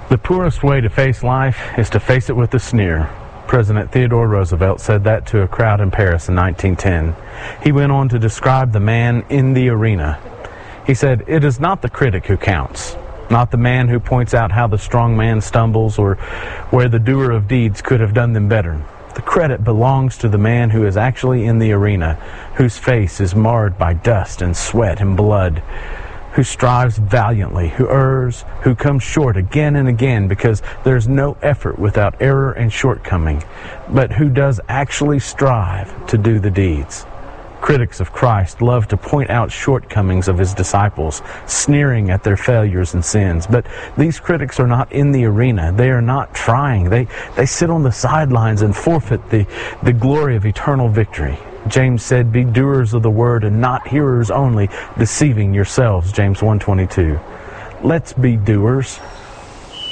The poorest way to face life is to face it with a sneer. President Theodore Roosevelt said that to a crowd in Paris in 1910. He went on to describe the man in the arena. He said, "It is not the critic who counts, not the man who points out how the strong man stumbles or where the doer of deeds could have done them better. The credit belongs to the man who is actually in the arena, whose face is marred by dust and sweat and blood, who strives valiantly, who errs, who comes short again and again because there's no effort without error and shortcoming, but who does actually strive to do the deeds." Critics of Christ love to point out shortcomings of his disciples, sneering at their failures and sins. But these critics are not in the arena. They are not trying. They sit on the sidelines and forfeit the glory of eternal victory. James said, "Be doers of the word and not hearers only, deceiving yourselves," James 1:22. Let's be doers.